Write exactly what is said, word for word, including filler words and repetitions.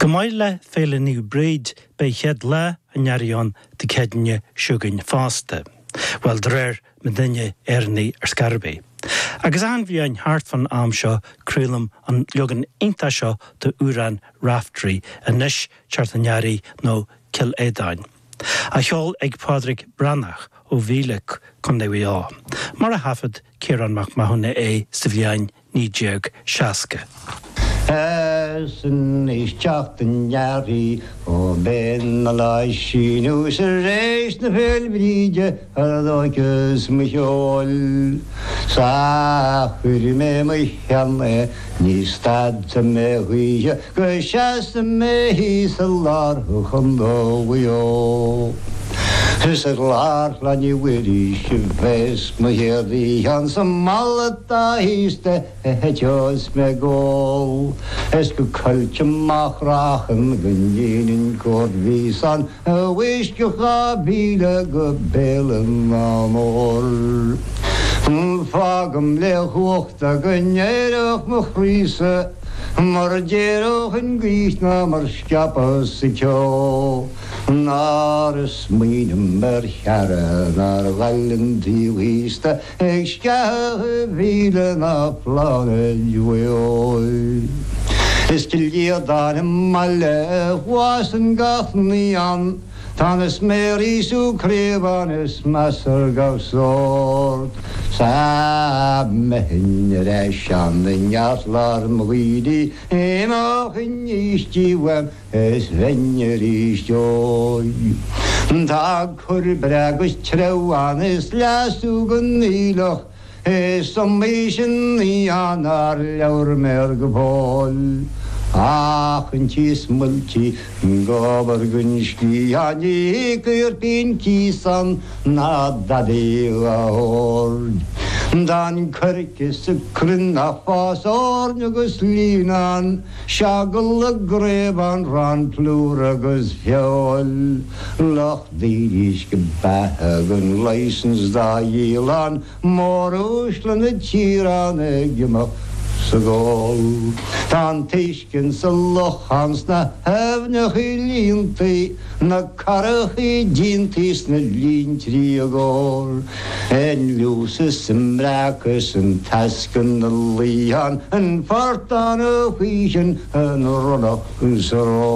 Gomaile féile níu breid bei ched le a nearion de cedne siúgain fásta. Wel dréir me dunne erni ar scarbe. Agus an bhí ein hart van am seo cruúlam an legan inta seo de úran raftri a nis chartanjari nó Kil Édain. A cheol ag Padraig Brannach ó Bhíleach chun é á. Mar a hafad Ciaran Mac Mahona é sa bhíain ní déag seasca. As yn eistach yn iari o ben a lai sinw sy'n reis na fel brydau ar ddogys my hiol. Sa chwyr me my hianne ni stad y me hwya gysias y me hi sylar hwchon ddowio. Hys yr lar lan i wedi syfes my heddi han som malata histe hetios me gol. Esgu culture mach rachen gynnin yn gordvisan a wisgwch a bíle go belen amor. Fagam lech wachta gynnerach my chrysa mar derach yn gwych na mar scapas y cio. Nar ysmwyn mer chara nar galen diwista eg sgah vile na planen juoi. Ysgilgia dan y malle was yn gathni an tan ys meri sw creban ys masar gav sort. Sa mehyn yr esian yn iaslar mwidi emach yn istiwem ys fenyer istioi. Tag hwr bregus trewan ys laswg yn niloch ys omysyn i anar lawr merg bol. Ach yn tis multi gobar gynski ani gyr bin kisan na dadi a hord. Dan kyrkis y cryn a ffas orn agos linan siagl y greban ran plwr agos fiol. Loch ddidis gybahag yn leisens da ilan mor wslan y tiran y gymach Sagol. Dan teisken sa lochans na hefnach i linti na karach i dintis na lintri agor. En luses yn brakus yn tasken na lian yn fartan y chwysyn yn ronach yn saro.